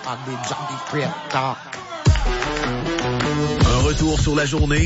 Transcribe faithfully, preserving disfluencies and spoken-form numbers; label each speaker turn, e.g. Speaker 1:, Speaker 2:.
Speaker 1: on des Johnny Prep Talk.
Speaker 2: Un retour sur la journée